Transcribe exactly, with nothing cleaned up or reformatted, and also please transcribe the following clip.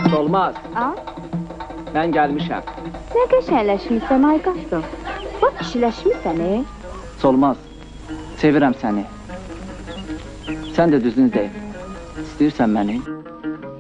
Olmaz. A? Mən gəlmişəm. Nə qəşəngləşmişsən, ay qasım. Bax, kişiləşmişsən, e? Solmaz. Sevirəm səni. Sən də düzünü deyil. İstəyirsən məni?